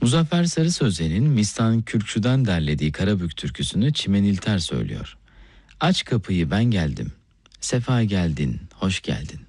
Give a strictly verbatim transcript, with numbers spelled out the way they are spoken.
Muzaffer Sarı Sözen'in Mistan Kürkçü'den derlediği Karabük türküsünü Çimen İlter söylüyor. Aç kapıyı ben geldim, sefa geldin, hoş geldin.